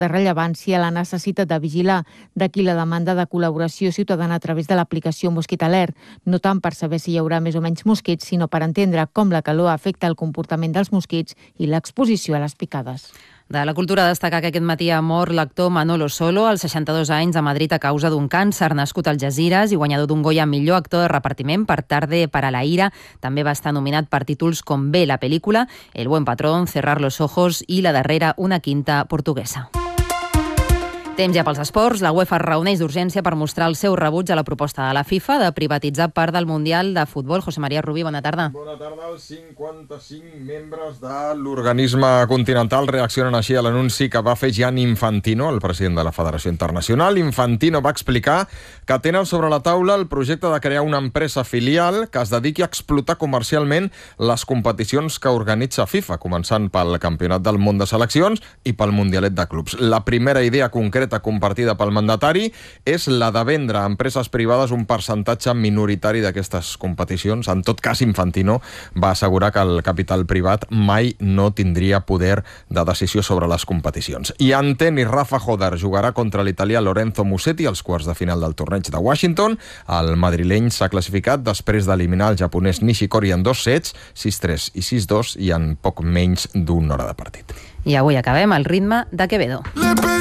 de rellevància la necessitat de vigilar. D'aquí la demanda de col·laboració ciutadana a través de l'aplicació Mosquit Alert, no tant per saber si hi haurà més o menys mosquits, sinó per entendre com la calor afecta el comportament dels mosquits i l'exposició a les picades. De la cultura, destacar que aquest matí ha mort l'actor Manolo Solo, als 62 anys, a Madrid a causa d'un càncer, nascut al Algesires i guanyador d'un Goya millor actor de repartiment per Tarde para la ira. També va estar nominat per títols com Bé, la pel·lícula, El buen patrón, Cerrar los ojos i la darrera, Una quinta portuguesa. Temps ja pels esports. La UEFA es reuneix d'urgència per mostrar el seu rebuig a la proposta de la FIFA de privatitzar part del Mundial de Futbol. José María Rubí, bona tarda. Bona tarda. Els 55 membres de l'organisme continental reaccionen així a l'anunci que va fer Gianni Infantino, el president de la Federació Internacional. Infantino va explicar que tenen sobre la taula el projecte de crear una empresa filial que es dediqui a explotar comercialment les competicions que organitza FIFA, començant pel Campionat del Món de Seleccions i pel Mundialet de Clubs. La primera idea concreta compartida pel mandatari és la de vendre a empreses privades un percentatge minoritari d'aquestes competicions. En tot cas, Infantino va assegurar que el capital privat mai no tindria poder de decisió sobre les competicions. I en tenis, Rafa Hodar jugarà contra l'italià Lorenzo Musetti als quarts de final del torneig de Washington. El madrileny s'ha classificat després d'eliminar el japonès Nishikori en 2 sets, 6-3 i 6-2, i en poc menys d'una hora de partit. I avui acabem al ritme de Quevedo.